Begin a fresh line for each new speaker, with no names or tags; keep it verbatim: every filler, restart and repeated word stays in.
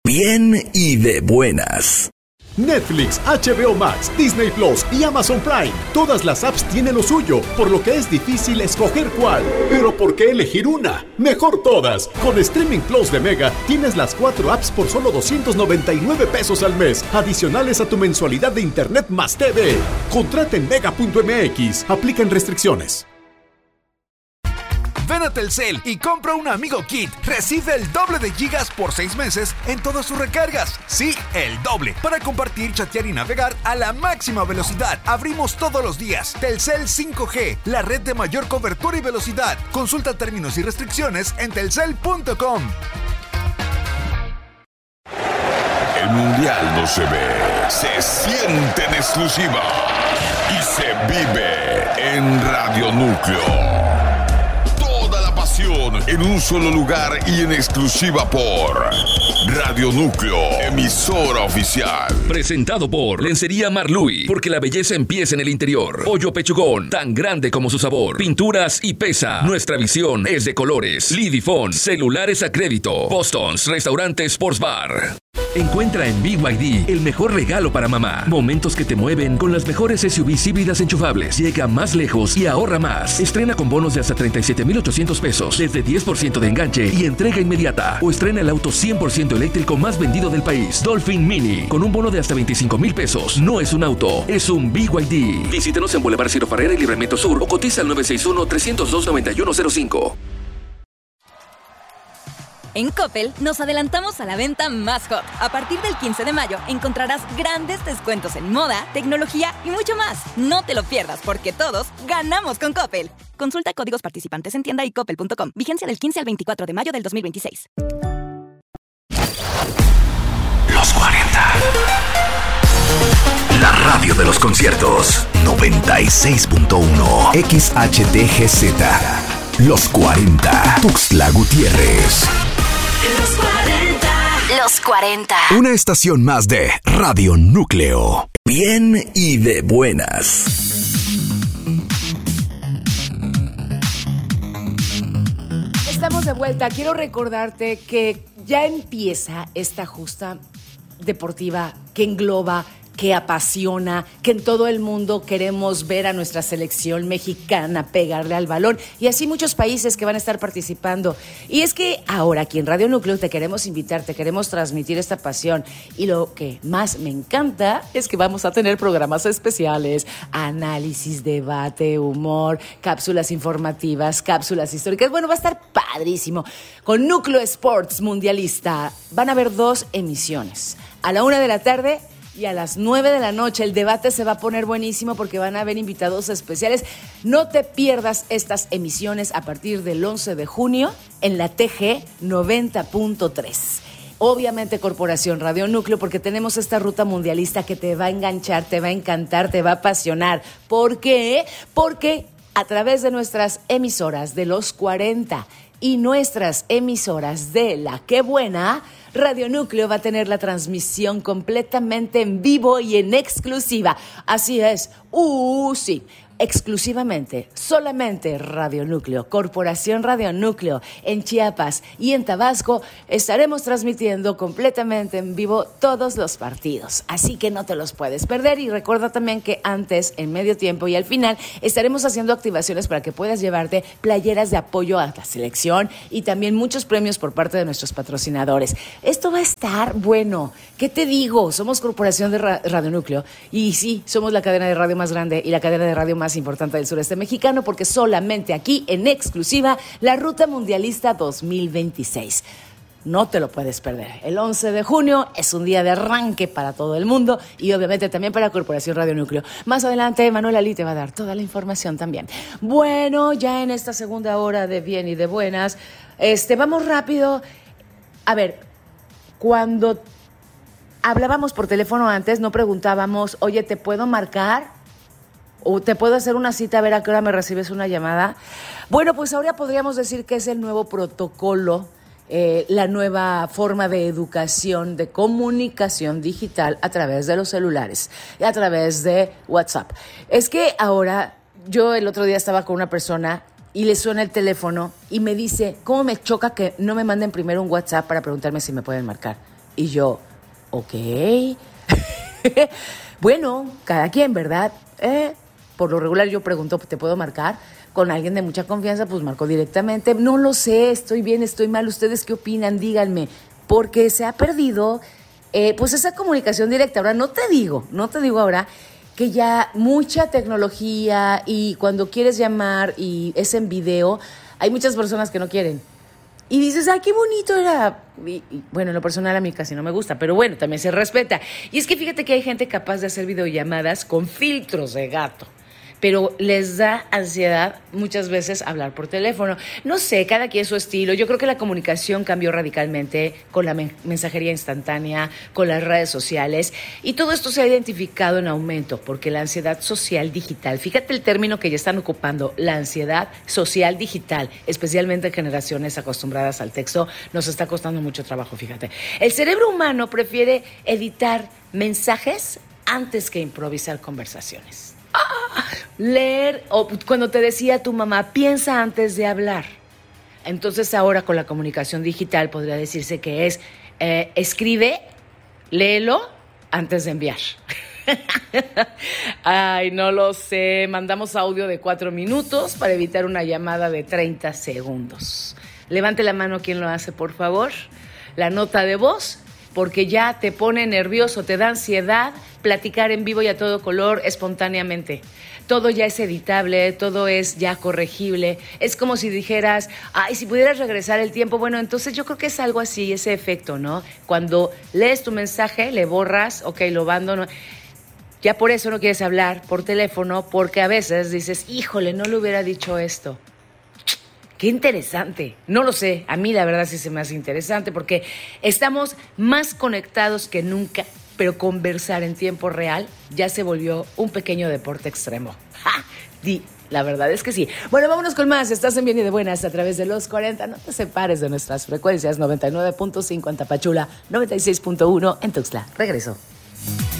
bien y de buenas.
Netflix, H B O Max, Disney Plus y Amazon Prime. Todas las apps tienen lo suyo, por lo que es difícil escoger cuál. Pero ¿por qué elegir una? Mejor todas. Con Streaming Plus de Mega tienes las cuatro apps por solo doscientos noventa y nueve pesos al mes, adicionales a tu mensualidad de Internet más T V. Contrata en mega punto m x. Aplican restricciones.
Ven a Telcel y compra un Amigo Kit. Recibe el doble de gigas por seis meses en todas sus recargas. Sí, el doble. Para compartir, chatear y navegar a la máxima velocidad. Abrimos todos los días. Telcel cinco G, la red de mayor cobertura y velocidad. Consulta términos y restricciones en telcel punto com.
El mundial no se ve, se siente en exclusiva y se vive en Radio Núcleo. En un solo lugar y en exclusiva por Radio Núcleo, emisora oficial.
Presentado por Lencería Marluy, porque la belleza empieza en el interior. Pollo Pechugón, tan grande como su sabor. Pinturas y Pesa. Nuestra visión es de colores. Lidifón, celulares a crédito. Boston's, restaurante Sports Bar. Encuentra en B Y D el mejor regalo para mamá. Momentos que te mueven con las mejores S U Vs híbridas enchufables. Llega más lejos y ahorra más. Estrena con bonos de hasta treinta y siete mil ochocientos pesos, desde diez por ciento de enganche y entrega inmediata. O estrena el auto cien por ciento eléctrico más vendido del país, Dolphin Mini, con un bono de hasta veinticinco mil pesos. No es un auto, es un B Y D. Visítenos en Boulevard Ciro Farrera y Libramiento Sur o cotiza al nueve seis uno, tres cero dos, nueve uno cero cinco.
En Coppel nos adelantamos a la venta más hot. A partir del quince de mayo encontrarás grandes descuentos en moda, tecnología y mucho más. No te lo pierdas porque todos ganamos con Coppel. Consulta códigos participantes en tienda y coppel punto com. Vigencia del quince al veinticuatro de mayo del dos mil veintiséis.
Los cuarenta. La radio de los conciertos. noventa y seis punto uno. X H T G Z. Los cuarenta. Tuxtla Gutiérrez.
Los cuarenta. Los cuarenta.
Una estación más de Radio Núcleo. Bien y de buenas.
Estamos de vuelta. Quiero recordarte que ya empieza esta justa deportiva que engloba, que apasiona, que en todo el mundo queremos ver a nuestra selección mexicana pegarle al balón, y así muchos países que van a estar participando. Y es que ahora aquí en Radio Núcleo te queremos invitar, te queremos transmitir esta pasión, y lo que más me encanta es que vamos a tener programas especiales, análisis, debate, humor, cápsulas informativas, cápsulas históricas. Bueno, va a estar padrísimo. Con Núcleo Sports Mundialista van a haber dos emisiones. A la una de la tarde y a las nueve de la noche. El debate se va a poner buenísimo porque van a haber invitados especiales. No te pierdas estas emisiones a partir del once de junio en la T G noventa punto tres. Obviamente Corporación Radio Núcleo, porque tenemos esta ruta mundialista que te va a enganchar, te va a encantar, te va a apasionar. ¿Por qué? Porque a través de nuestras emisoras de los cuarenta y nuestras emisoras de La Qué Buena, Radio Núcleo va a tener la transmisión completamente en vivo y en exclusiva. Así es, uh, sí, exclusivamente, solamente Radio Núcleo, Corporación Radio Núcleo, en Chiapas y en Tabasco, estaremos transmitiendo completamente en vivo todos los partidos. Así que no te los puedes perder, y recuerda también que antes, en medio tiempo y al final, estaremos haciendo activaciones para que puedas llevarte playeras de apoyo a la selección y también muchos premios por parte de nuestros patrocinadores. Esto va a estar bueno. ¿Qué te digo? Somos Corporación de Ra- Radio Núcleo, y sí, somos la cadena de radio más grande y la cadena de radio más importante del sureste mexicano, porque solamente aquí, en exclusiva, la Ruta Mundialista dos mil veintiséis. No te lo puedes perder. El once de junio es un día de arranque para todo el mundo y obviamente también para Corporación Radio Núcleo. Más adelante, Manuel Ali te va a dar toda la información también. Bueno, ya en esta segunda hora de Bien y de Buenas, este, vamos rápido. A ver, cuando hablábamos por teléfono antes, no preguntábamos, oye, ¿te puedo marcar? ¿O te puedo hacer una cita a ver a qué hora me recibes una llamada? Bueno, pues ahora podríamos decir que es el nuevo protocolo, eh, la nueva forma de educación, de comunicación digital a través de los celulares, a través de WhatsApp. Es que ahora, yo el otro día estaba con una persona y le suena el teléfono y me dice, ¿cómo me choca que no me manden primero un WhatsApp para preguntarme si me pueden marcar? Y yo, ok. Bueno, cada quien, ¿verdad? Eh, por lo regular yo pregunto, ¿te puedo marcar? Con alguien de mucha confianza, pues marco directamente. No lo sé, estoy bien, estoy mal. ¿Ustedes qué opinan? Díganme. Porque se ha perdido, eh, pues, esa comunicación directa. Ahora, no te digo, no te digo ahora que ya mucha tecnología y cuando quieres llamar y es en video, hay muchas personas que no quieren. Y dices, ¡ay, qué bonito era! Y, y, bueno, en lo personal a mí casi no me gusta, pero bueno, también se respeta. Y es que fíjate que hay gente capaz de hacer videollamadas con filtros de gato, pero les da ansiedad muchas veces hablar por teléfono. No sé, cada quien su estilo. Yo creo que la comunicación cambió radicalmente con la men- mensajería instantánea, con las redes sociales, y todo esto se ha identificado en aumento porque la ansiedad social digital, fíjate el término que ya están ocupando, la ansiedad social digital, especialmente en generaciones acostumbradas al texto, nos está costando mucho trabajo, fíjate. El cerebro humano prefiere editar mensajes antes que improvisar conversaciones. Leer, o cuando te decía tu mamá, piensa antes de hablar. Entonces ahora con la comunicación digital podría decirse que es eh, escribe, léelo antes de enviar. Ay, no lo sé. Mandamos audio de cuatro minutos para evitar una llamada de treinta segundos. Levante la mano quien lo hace, por favor. La nota de voz, porque ya te pone nervioso, te da ansiedad platicar en vivo y a todo color espontáneamente. Todo ya es editable, todo es ya corregible. Es como si dijeras, ay, si pudieras regresar el tiempo. Bueno, entonces yo creo que es algo así, ese efecto, ¿no? Cuando lees tu mensaje, le borras, ok, lo abandono. Ya por eso no quieres hablar por teléfono, porque a veces dices, híjole, no le hubiera dicho esto. Qué interesante. No lo sé, a mí la verdad sí se me hace interesante porque estamos más conectados que nunca, pero conversar en tiempo real ya se volvió un pequeño deporte extremo. ¡Ja! Di, la verdad es que sí. Bueno, vámonos con más. Estás en Bien y de Buenas a través de los cuarenta. No te separes de nuestras frecuencias. noventa y nueve punto cinco en Tapachula, noventa y seis punto uno en Tuxtla. Regreso.